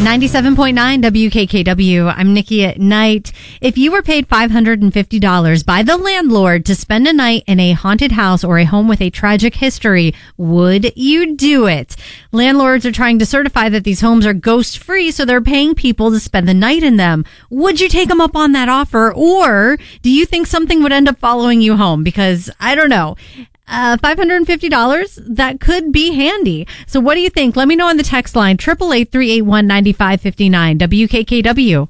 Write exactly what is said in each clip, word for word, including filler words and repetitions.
ninety-seven point nine W K K W. I'm Nikki at Night. If you were paid five hundred fifty dollars by the landlord to spend a night in a haunted house or a home with a tragic history, would you do it? Landlords are trying to certify that these homes are ghost-free, so they're paying people to spend the night in them. Would you take them up on that offer, or do you think something would end up following you home? Because, I don't know. Uh, five hundred fifty dollars, that could be handy. So what do you think? Let me know on the text line, eight eight eight, three eight one, nine five five nine, W K K W.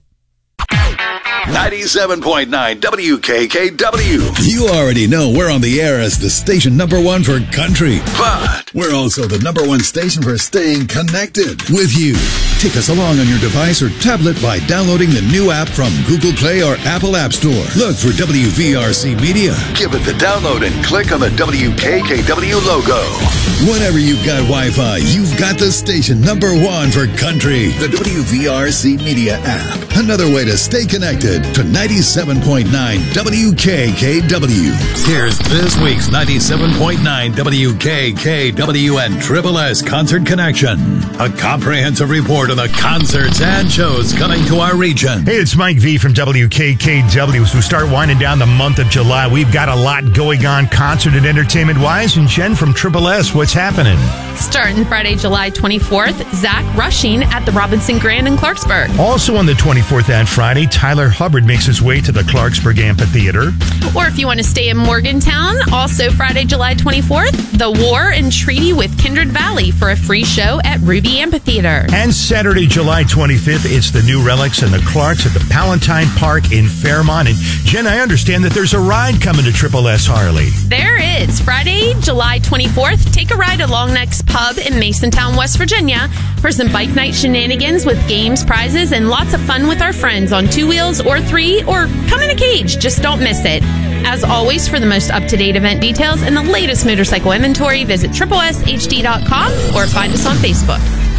ninety-seven point nine W K K W. You already know we're on the air as the station number one for country. But we're also the number one station for staying connected with you. Take us along on your device or tablet by downloading the new app from Google Play or Apple App Store. Look for W V R C Media. Give it the download and click on the W K K W logo. Whenever you've got Wi-Fi, you've got the station number one for country. The W V R C Media app. Another way to stay connected to ninety-seven point nine W K K W. Here's this week's ninety-seven point nine W K K W and Triple S Concert Connection. A comprehensive report on the concerts and shows coming to our region. Hey, it's Mike V from W K K W. As we start winding down the month of July, we've got a lot going on concert and entertainment-wise. And Jen from Triple S, what's happening? Starting Friday, July twenty-fourth, Zach Rushing at the Robinson Grand in Clarksburg. Also on the twenty-fourth and Friday, Tyler Hubbard makes his way to the Clarksburg Amphitheater. Or if you want to stay in Morgantown, also Friday, July twenty-fourth, The War and Treaty with Kindred Valley for a free show at Ruby Amphitheater. And Saturday, July twenty-fifth, it's the New Relics and the Clarks at the Palatine Park in Fairmont. And Jen, I understand that there's a ride coming to Triple S Harley. There is. Friday, July twenty-fourth, take a ride to Long Neck's Pub in Masontown, West Virginia for some bike night shenanigans with games, prizes, and lots of fun with our friends on two wheels or three, or come in a cage. Just don't miss it. As always, for the most up-to-date event details and the latest motorcycle inventory, visit triple S H D dot com or find us on Facebook.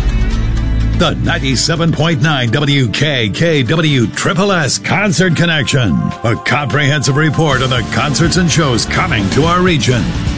The ninety-seven point nine W K K W Triple S Concert Connection. A comprehensive report on the concerts and shows coming to our region.